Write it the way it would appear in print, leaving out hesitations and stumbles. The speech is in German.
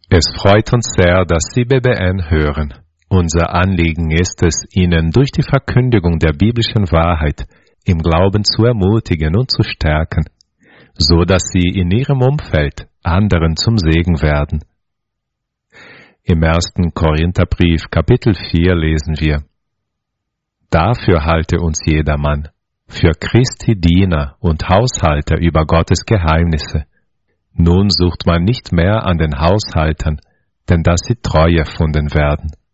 Es freut uns sehr, dass Sie BBN hören. Unser Anliegen ist es, Ihnen durch die Verkündigung der biblischen Wahrheit im Glauben zu ermutigen und zu stärken, so dass Sie in Ihrem Umfeld anderen zum Segen werden. Im 1. Korintherbrief, Kapitel 4 lesen wir: Dafür halte uns jedermann, für Christi Diener und Haushalter über Gottes Geheimnisse. Nun sucht man nicht mehr an den Haushaltern, denn dass sie treu erfunden werden.